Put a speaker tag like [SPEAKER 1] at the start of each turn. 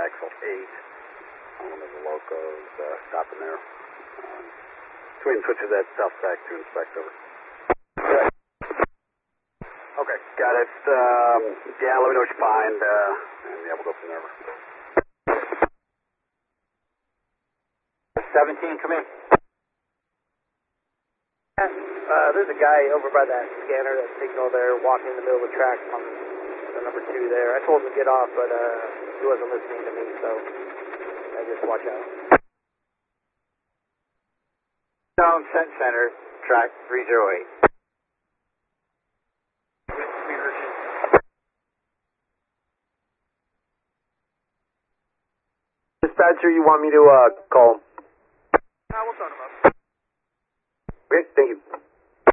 [SPEAKER 1] Axle 8. One of the locos stopping there. Between switches that south back to inspect over. Okay, got it. Yeah, let me know what you find, and yeah, we'll go from there.
[SPEAKER 2] 17, come in.
[SPEAKER 3] There's a guy over by that scanner, that signal there, walking in the middle of the track on the number 2 there. I told him to get off, but he wasn't listening to me, so I just watch out.
[SPEAKER 2] Down Center, track 308.
[SPEAKER 4] Dispatcher, you want me to call?
[SPEAKER 3] We'll phone him up.
[SPEAKER 4] Okay, thank you.